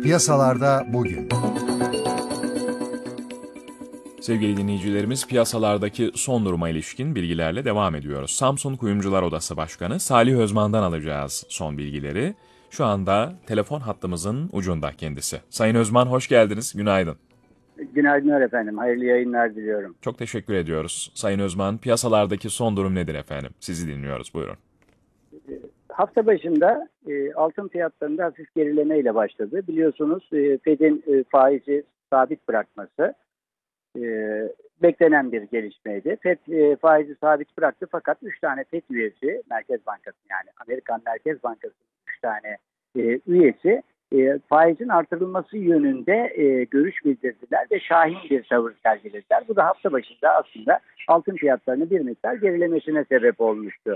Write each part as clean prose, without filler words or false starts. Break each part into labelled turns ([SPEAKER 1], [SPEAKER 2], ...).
[SPEAKER 1] Piyasalarda bugün.
[SPEAKER 2] Sevgili dinleyicilerimiz, piyasalardaki son duruma ilişkin bilgilerle devam ediyoruz. Samsun Kuyumcular Odası Başkanı Salih Özman'dan alacağız son bilgileri. Şu anda telefon hattımızın ucunda kendisi. Sayın Özman, hoş geldiniz. Günaydın.
[SPEAKER 3] Günaydınlar efendim. Hayırlı yayınlar diliyorum.
[SPEAKER 2] Çok teşekkür ediyoruz. Sayın Özman, piyasalardaki son durum nedir efendim? Sizi dinliyoruz. Buyurun.
[SPEAKER 3] Hafta başında altın fiyatlarında hafif gerilemeyle başladı. Biliyorsunuz Fed'in faizi sabit bırakması beklenen bir gelişmeydi. Fed faizi sabit bıraktı fakat 3 tane Fed üyesi, Merkez Bankası yani Amerikan Merkez Bankası'nın 3 tane üyesi faizin artırılması yönünde görüş bildirdiler ve şahin bir tavır sergilediler. Bu da hafta başında aslında altın fiyatlarının bir miktar gerilemesine sebep olmuştu.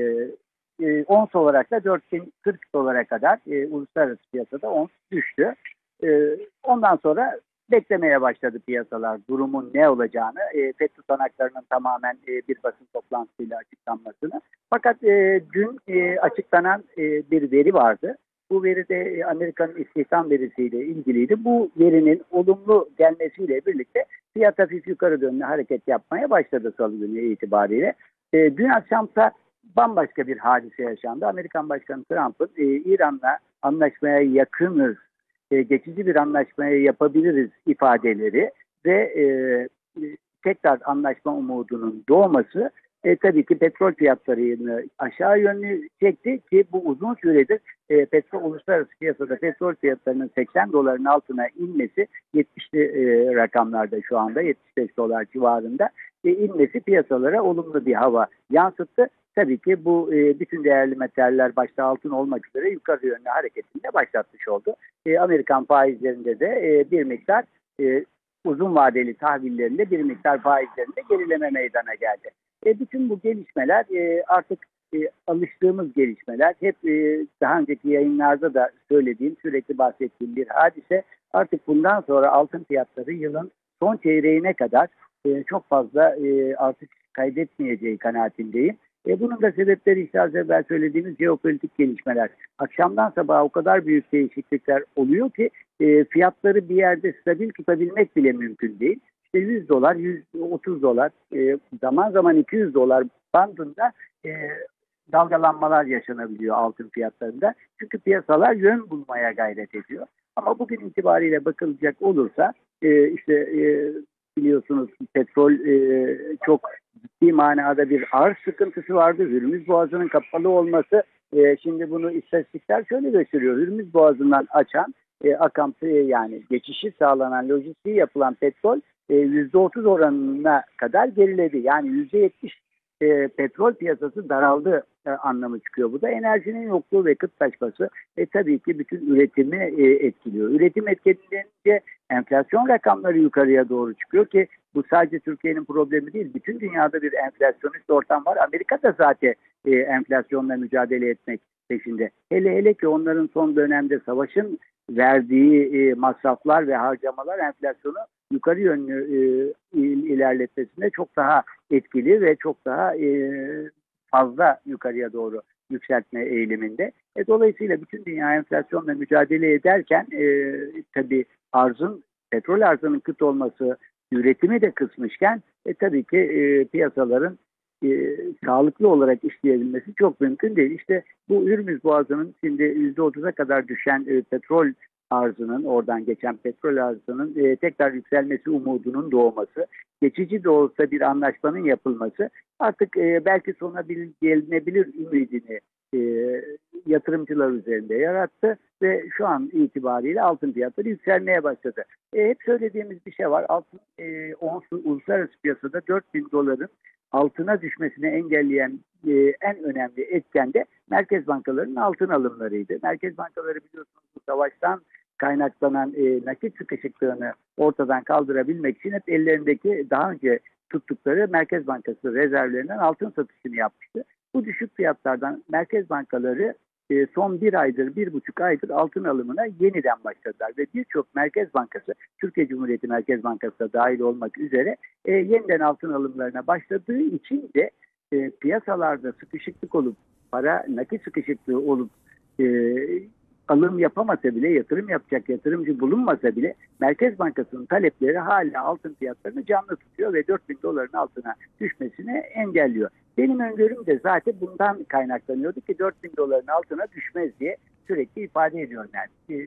[SPEAKER 3] Ons olarak da 4040 dolara kadar uluslararası piyasada ons düştü. Ondan sonra beklemeye başladı piyasalar durumun ne olacağını, FED tutanaklarının tamamen bir basın toplantısıyla açıklanmasını. Fakat dün açıklanan bir veri vardı. Bu veri de Amerika'nın istihdam verisiyle ilgiliydi. Bu verinin olumlu gelmesiyle birlikte fiyat hafif yukarı yönlü hareket yapmaya başladı salı günü itibariyle. Dün akşamsa bambaşka bir hadise yaşandı. Amerikan Başkanı Trump'ın İran'la anlaşmaya yakınız, geçici bir anlaşmaya yapabiliriz ifadeleri ve tekrar anlaşma umudunun doğması tabii ki petrol fiyatlarını aşağı yönlü çekti ki bu uzun süredir uluslararası piyasada petrol fiyatlarının 80 doların altına inmesi 70'li rakamlarda şu anda 75 dolar civarında inmesi piyasalara olumlu bir hava yansıttı. Tabii ki bu bütün değerli metaller başta altın olmak üzere yukarı yönlü hareketini de başlatmış oldu. Amerikan faizlerinde de bir miktar uzun vadeli tahvillerinde bir miktar faizlerinde gerileme meydana geldi. Bütün bu gelişmeler artık alıştığımız gelişmeler. Hep daha önceki yayınlarda da söylediğim, sürekli bahsettiğim bir hadise. Artık bundan sonra altın fiyatları yılın son çeyreğine kadar çok fazla artış kaydetmeyeceği kanaatindeyim. Bunun da sebepleri işte az evvel söylediğimiz jeopolitik gelişmeler. Akşamdan sabaha o kadar büyük değişiklikler oluyor ki fiyatları bir yerde stabil tutabilmek bile mümkün değil. İşte 100 dolar, 130 dolar, zaman zaman 200 dolar bandında dalgalanmalar yaşanabiliyor altın fiyatlarında. Çünkü piyasalar yön bulmaya gayret ediyor. Ama bugün itibariyle bakılacak olursa biliyorsunuz petrol çok ciddi manada bir arz sıkıntısı vardı. Hürmüz Boğazı'nın kapalı olması şimdi bunu istatistikler şöyle gösteriyor. Hürmüz Boğazı'ndan açan akan yani geçişi sağlanan lojistiği yapılan petrol %30 oranına kadar geriledi. Yani %70 petrol piyasası daraldı anlamı çıkıyor. Bu da enerjinin yokluğu ve kıtlaşması tabii ki bütün üretimi etkiliyor. Üretim etkilenince enflasyon rakamları yukarıya doğru çıkıyor ki bu sadece Türkiye'nin problemi değil. Bütün dünyada bir enflasyonist ortam var. Amerika da zaten enflasyonla mücadele etmek peşinde. Hele ki onların son dönemde savaşın verdiği masraflar ve harcamalar enflasyonu yukarı yönlü ilerletmesinde çok daha etkili ve çok daha fazla yukarıya doğru yükseltme eğiliminde. Dolayısıyla bütün dünya enflasyonla mücadele ederken tabii petrol arzının kıt olması üretimi de kısmışken tabii ki piyasaların sağlıklı olarak işleyebilmesi çok mümkün değil. İşte bu Hürmüz Boğazı'nın şimdi %30'a kadar düşen petrol arzının, oradan geçen petrol arzının tekrar yükselmesi umudunun doğması, geçici de olsa bir anlaşmanın yapılması artık belki sona gelinebilir ümidini yatırımcılar üzerinde yarattı ve şu an itibariyle altın fiyatları yükselmeye başladı. Hep söylediğimiz bir şey var. Altın uluslararası piyasada 4000 doların altına düşmesini engelleyen en önemli etken de merkez bankalarının altın alımlarıydı. Merkez bankaları biliyorsunuz bu savaştan kaynaklanan nakit sıkışıklığını ortadan kaldırabilmek için hep ellerindeki daha önce tuttukları Merkez Bankası rezervlerinden altın satışını yapmıştı. Bu düşük fiyatlardan merkez bankaları son bir aydır, 1,5 aydır altın alımına yeniden başladılar. Ve birçok merkez bankası, Türkiye Cumhuriyeti Merkez Bankası da dahil olmak üzere yeniden altın alımlarına başladığı için de piyasalarda sıkışıklık olup, nakit sıkışıklığı olup alım yapamasa bile, yatırım yapacak yatırımcı bulunmasa bile Merkez Bankası'nın talepleri hala altın fiyatlarını canlı tutuyor ve 4.000 doların altına düşmesini engelliyor. Benim öngörüm de zaten bundan kaynaklanıyordu ki 4.000 doların altına düşmez diye sürekli ifade ediyorum yani.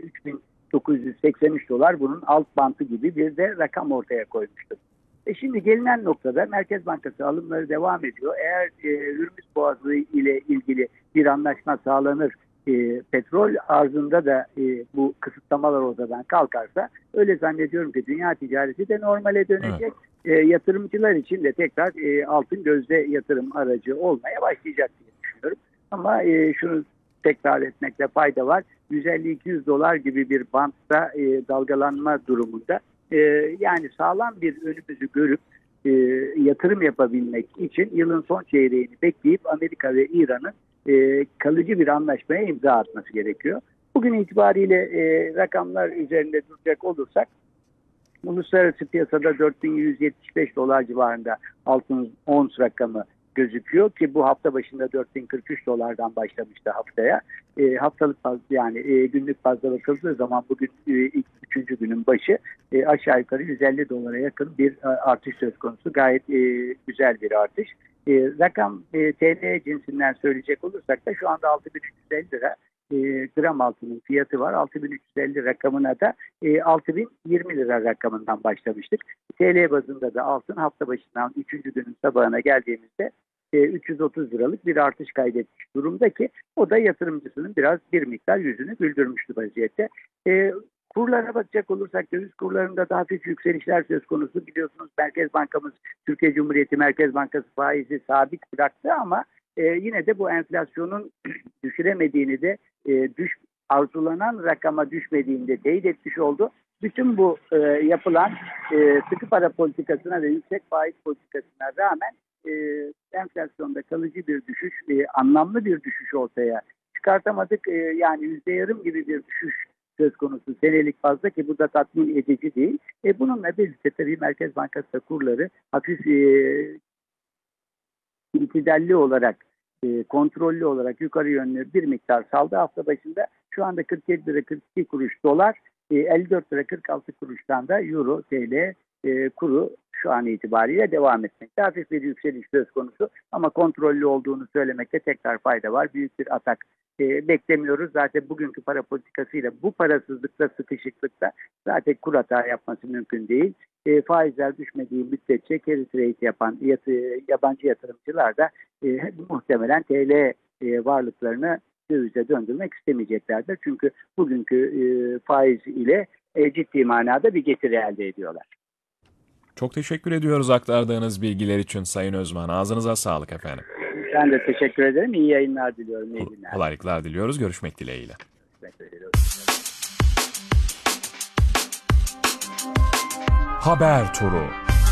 [SPEAKER 3] 3.983 dolar bunun alt bantı gibi bir de rakam ortaya koymuştum. Şimdi gelinen noktada Merkez Bankası alımları devam ediyor. Eğer Hürmüz Boğazı ile ilgili bir anlaşma sağlanır, petrol arzında da bu kısıtlamalar ortadan kalkarsa öyle zannediyorum ki dünya ticareti de normale dönecek. Evet. Yatırımcılar için de tekrar altın gözde yatırım aracı olmaya başlayacak diye düşünüyorum. Ama şunu tekrar etmekte fayda var. 150-200 dolar gibi bir bantta dalgalanma durumunda yani sağlam bir önümüzü görüp yatırım yapabilmek için yılın son çeyreğini bekleyip Amerika ve İran'ın kalıcı bir anlaşmaya imza atması gerekiyor. Bugün itibariyle rakamlar üzerinde duracak olursak uluslararası piyasada 4.175 dolar civarında altın ons rakamı gözüküyor ki bu hafta başında 4.043 dolardan başlamıştı haftaya. Haftalık bazda yani günlük bazda bakıldığı zaman bugün ilk 3. günün başı aşağı yukarı 150 dolara yakın bir artış söz konusu. Gayet güzel bir artış. Rakam TL cinsinden söyleyecek olursak da şu anda 6.350 lira gram altının fiyatı var. 6.350 rakamına da 6.020 lira rakamından başlamıştık. TL bazında da altın hafta başından 3. günün sabahına geldiğimizde 330 liralık bir artış kaydetmiş durumda ki o da yatırımcısının biraz bir miktar yüzünü güldürmüştü vaziyette. Kurlara bakacak olursak döviz kurlarında da hafif yükselişler söz konusu. Biliyorsunuz Merkez Bankamız, Türkiye Cumhuriyeti Merkez Bankası faizi sabit bıraktı ama yine de bu enflasyonun düşüremediğini de arzulanan rakama düşmediğini de teyit etmiş oldu. Bütün bu yapılan sıkı para politikasına ve yüksek faiz politikasına rağmen enflasyonda kalıcı bir düşüş, anlamlı bir düşüş ortaya çıkartamadık. Yani %0,5 gibi bir düşüş söz konusu senelik fazla ki bu da tatmin edici değil. Bununla birlikte tabii Merkez Bankası kurları hafif itidalli olarak, kontrollü olarak yukarı yönlü bir miktar saldı hafta başında. Şu anda 47 lira 42 kuruş dolar, 54 lira 46 kuruştan da euro TL kuru şu an itibariyle devam etmekte. Hafif bir yükseliş söz konusu ama kontrollü olduğunu söylemekte tekrar fayda var. Büyük bir atak beklemiyoruz. Zaten bugünkü para politikasıyla bu parasızlıkta, sıkışıklıkta zaten kur hata yapması mümkün değil. Faizler düşmediği müddetçe carry trade yapan yabancı yatırımcılar da muhtemelen TL varlıklarını dövize döndürmek istemeyeceklerdir. Çünkü bugünkü faiz ile ciddi manada bir getiri elde ediyorlar.
[SPEAKER 2] Çok teşekkür ediyoruz aktardığınız bilgiler için Sayın Özman. Ağzınıza sağlık efendim.
[SPEAKER 3] Ben de teşekkür ederim. İyi yayınlar diliyorum. İyi günler.
[SPEAKER 2] Kolaylıklar diliyoruz. Görüşmek dileğiyle. Haber turu.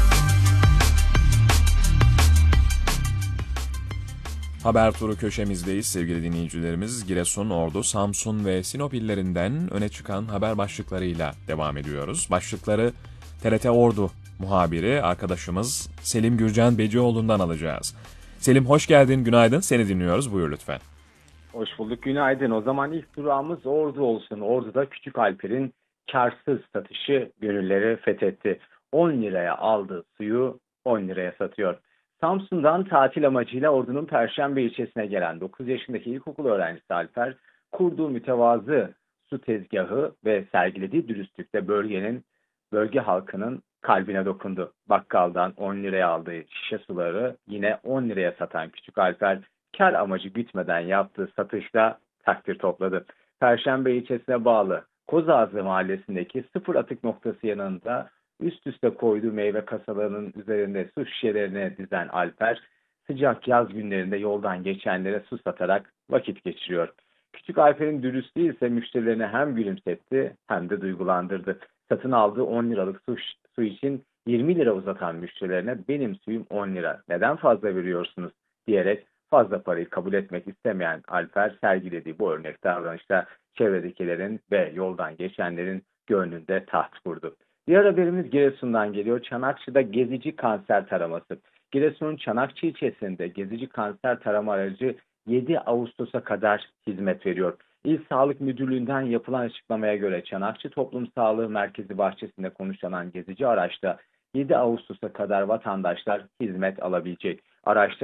[SPEAKER 2] Haber turu köşemizdeyiz sevgili dinleyicilerimiz. Giresun, Ordu, Samsun ve Sinop illerinden öne çıkan haber başlıklarıyla devam ediyoruz. Başlıkları TRT Ordu muhabiri arkadaşımız Selim Gürcan Becioğlu'ndan alacağız. Selim hoş geldin, günaydın. Seni dinliyoruz. Buyur lütfen.
[SPEAKER 1] Hoş bulduk, günaydın. O zaman ilk durağımız Ordu olsun. Ordu'da Küçük Alper'in karsız satışı gönülleri fethetti. 10 liraya aldığı suyu 10 liraya satıyor. Samsun'dan tatil amacıyla Ordu'nun Perşembe ilçesine gelen 9 yaşındaki ilkokul öğrencisi Alper, kurduğu mütevazı su tezgahı ve sergilediği dürüstlükle bölge halkının kalbine dokundu. Bakkaldan 10 liraya aldığı şişe suları yine 10 liraya satan Küçük Alper, kar amacı gütmeden yaptığı satışla takdir topladı. Perşembe ilçesine bağlı Kozağızı mahallesindeki sıfır atık noktası yanında üst üste koyduğu meyve kasalarının üzerinde su şişelerini dizen Alper, sıcak yaz günlerinde yoldan geçenlere su satarak vakit geçiriyor. Küçük Alper'in dürüstlüğü ise müşterilerini hem gülümsetti hem de duygulandırdı. Satın aldığı 10 liralık su için 20 lira uzatan müşterilerine benim suyum 10 lira, neden fazla veriyorsunuz diyerek fazla parayı kabul etmek istemeyen Alper sergilediği bu örnek davranışta çevredekilerin ve yoldan geçenlerin gönlünde taht kurdu. Diğer haberimiz Giresun'dan geliyor. Çanakçı'da gezici kanser taraması. Giresun'un Çanakçı ilçesinde gezici kanser tarama aracı 7 Ağustos'a kadar hizmet veriyor. İl Sağlık Müdürlüğü'nden yapılan açıklamaya göre Çanakçı Toplum Sağlığı Merkezi bahçesinde konuşulan gezici araçta 7 Ağustos'a kadar vatandaşlar hizmet alabilecek. Araçta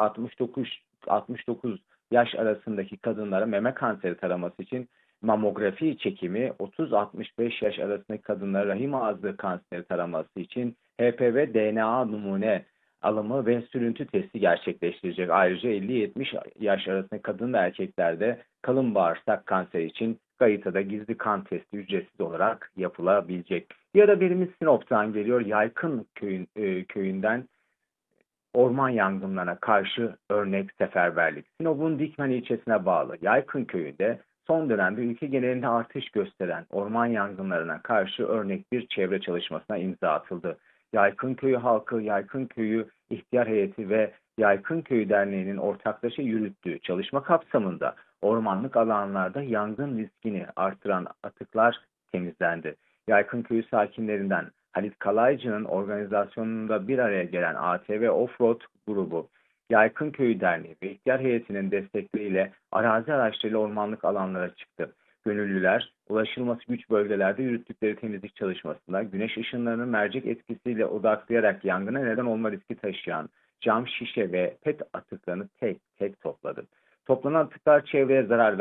[SPEAKER 1] 40-69 yaş arasındaki kadınlara meme kanseri taraması için mamografi çekimi, 30-65 yaş arasındaki kadınlara rahim ağzı kanseri taraması için HPV DNA numune alımı ve sürüntü testi gerçekleştirecek. Ayrıca 50-70 yaş arasındaki kadın ve erkeklerde kalın bağırsak kanseri için Gayita'da gizli kan testi ücretsiz olarak yapılabilecek. Bir haberimiz Sinop'tan geliyor. Yaykın köyünden orman yangınlarına karşı örnek seferberlik. Sinop'un Dikmen ilçesine bağlı Yaykın köyünde son dönemde ülke genelinde artış gösteren orman yangınlarına karşı örnek bir çevre çalışmasına imza atıldı. Yaykın Köyü halkı, Yaykın Köyü İhtiyar Heyeti ve Yaykın Köyü Derneği'nin ortaklaşa yürüttüğü çalışma kapsamında ormanlık alanlarda yangın riskini artıran atıklar temizlendi. Yaykın Köyü sakinlerinden Halit Kalaycı'nın organizasyonunda bir araya gelen ATV Offroad grubu, Yaykın Köyü Derneği ve İhtiyar Heyeti'nin destekleriyle arazi araçlarıyla ormanlık alanlara çıktı. Gönüllüler, ulaşılması güç bölgelerde yürüttükleri temizlik çalışmasında güneş ışınlarının mercek etkisiyle odaklayarak yangına neden olma riski taşıyan cam, şişe ve pet atıklarını tek tek topladı. Toplanan atıklar çevreye zarar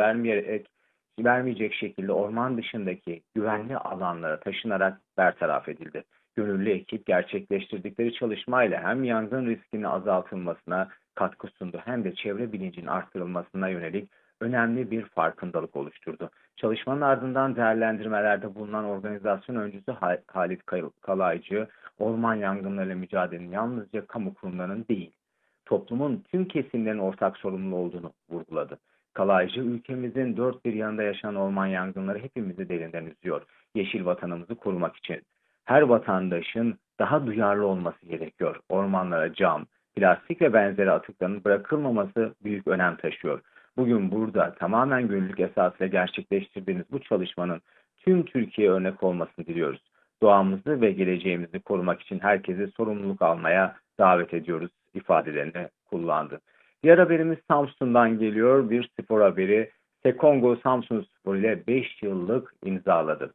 [SPEAKER 1] vermeyecek şekilde orman dışındaki güvenli alanlara taşınarak bertaraf edildi. Gönüllü ekip gerçekleştirdikleri çalışmayla hem yangın riskinin azaltılmasına katkı sundu hem de çevre bilincinin artırılmasına yönelik önemli bir farkındalık oluşturdu. Çalışmanın ardından değerlendirmelerde bulunan organizasyon öncüsü Halit Kalaycı, orman yangınlarıyla mücadelenin yalnızca kamu kurumlarının değil, toplumun tüm kesimlerin ortak sorumlu olduğunu vurguladı. Kalaycı, ülkemizin dört bir yanında yaşanan orman yangınları hepimizi derinden üzüyor. Yeşil vatanımızı korumak için her vatandaşın daha duyarlı olması gerekiyor. Ormanlara cam, plastik ve benzeri atıkların bırakılmaması büyük önem taşıyor. Bugün burada tamamen gönüllülük esasıyla gerçekleştirdiğiniz bu çalışmanın tüm Türkiye'ye örnek olmasını diliyoruz. Doğamızı ve geleceğimizi korumak için herkesi sorumluluk almaya davet ediyoruz ifadelerini kullandı. Diğer haberimiz Samsun'dan geliyor. Bir spor haberi. Sekongo Samsunspor ile 5 yıllık imzaladı.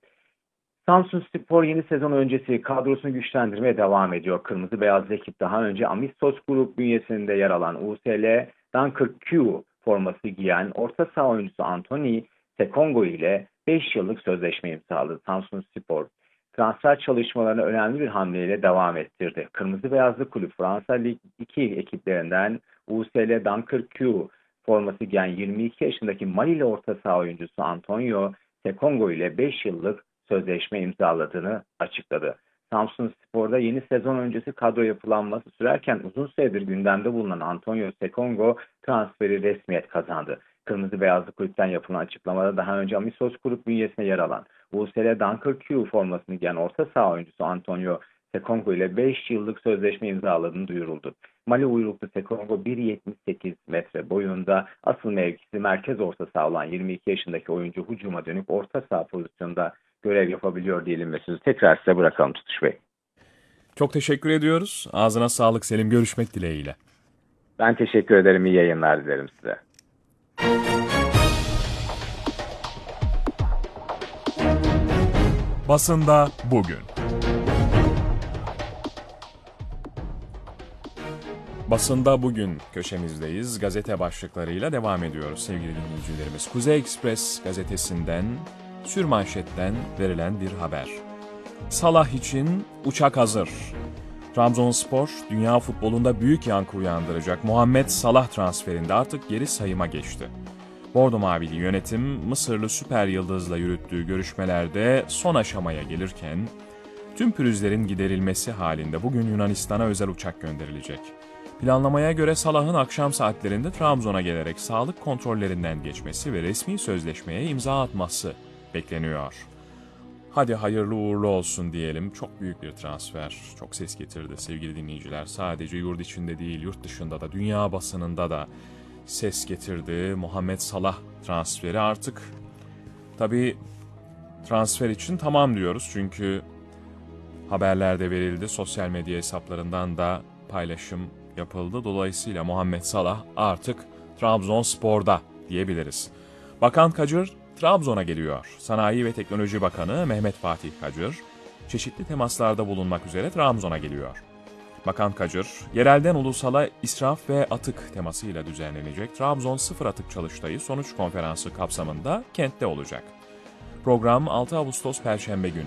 [SPEAKER 1] Samsunspor yeni sezon öncesi kadrosunu güçlendirmeye devam ediyor. Kırmızı beyazlı ekip daha önce Amistos Grup bünyesinde yer alan USL Dunkirk Q forması giyen orta saha oyuncusu Anthony Sekongo ile 5 yıllık sözleşme imzaladı. Samsunspor transfer çalışmalarını önemli bir hamleyle devam ettirdi. Kırmızı beyazlı kulüp Fransa Lig 2 ekiplerinden USL Dunkirk Q forması giyen 22 yaşındaki Malili orta saha oyuncusu Antonio Sekongo ile 5 yıllık sözleşme imzaladığını açıkladı. Samsunspor'da yeni sezon öncesi kadro yapılanması sürerken uzun süredir gündemde bulunan Antonio Sekongo transferi resmiyet kazandı. Kırmızı beyazlı kulüpten yapılan açıklamada daha önce Amisos Grup bünyesine yer alan USL Dunkirk Q formasını giyen orta saha oyuncusu Antonio Sekongo ile 5 yıllık sözleşme imzaladığını duyuruldu. Mali uyruklu Sekongo 1.78 metre boyunda, asıl mevkisi merkez orta saha olan 22 yaşındaki oyuncu hücuma dönük orta saha pozisyonda görev yapabiliyor diyelim ve sözü tekrar size bırakalım Tutuş Bey.
[SPEAKER 2] Çok teşekkür ediyoruz. Ağzına sağlık Selim. Görüşmek dileğiyle.
[SPEAKER 1] Ben teşekkür ederim. İyi yayınlar dilerim size.
[SPEAKER 2] Basında bugün. Basında bugün köşemizdeyiz. Gazete başlıklarıyla devam ediyoruz sevgili dinleyicilerimiz. Kuzey Ekspres gazetesinden, sürmanşetten verilen bir haber. Salah için uçak hazır. Trabzonspor, dünya futbolunda büyük yankı uyandıracak Muhammed Salah transferinde artık geri sayıma geçti. Bordo Mavili yönetim, Mısırlı süper yıldızla yürüttüğü görüşmelerde son aşamaya gelirken, tüm pürüzlerin giderilmesi halinde bugün Yunanistan'a özel uçak gönderilecek. Planlamaya göre Salah'ın akşam saatlerinde Trabzon'a gelerek sağlık kontrollerinden geçmesi ve resmi sözleşmeye imza atması bekleniyor. Hadi hayırlı uğurlu olsun diyelim. Çok büyük bir transfer. Çok ses getirdi sevgili dinleyiciler. Sadece yurt içinde değil, yurt dışında da, dünya basınında da ses getirdi. Muhammed Salah transferi artık tabii transfer için tamam diyoruz. Çünkü haberlerde verildi. Sosyal medya hesaplarından da paylaşım yapıldı. Dolayısıyla Muhammed Salah artık Trabzonspor'da diyebiliriz. Bakan Kacır Trabzon'a geliyor. Sanayi ve Teknoloji Bakanı Mehmet Fatih Kacır, çeşitli temaslarda bulunmak üzere Trabzon'a geliyor. Bakan Kacır, yerelden ulusala israf ve atık temasıyla düzenlenecek Trabzon Sıfır Atık Çalıştayı sonuç konferansı kapsamında kentte olacak. Program 6 Ağustos Perşembe günü